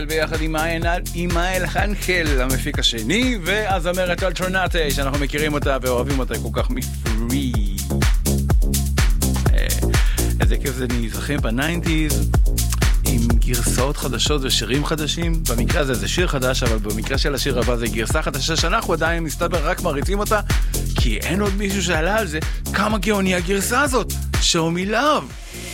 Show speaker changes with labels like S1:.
S1: ישראל ביחד עם אימאל הנקל, המפיק השני, והזמרת אלטרנטה, שאנחנו מכירים אותה ואוהבים אותה כל כך מפרי. איזה כיף זה נזכם בניינטיז, עם גרסאות חדשות ושירים חדשים. במקרה הזה זה שיר חדש, אבל במקרה של השיר הבא זה גרסה חדשה שאנחנו עדיין מסתבר רק מריצים אותה, כי אין עוד מישהו שעלה על זה כמה גאוני הגרסה הזאת. Show me love.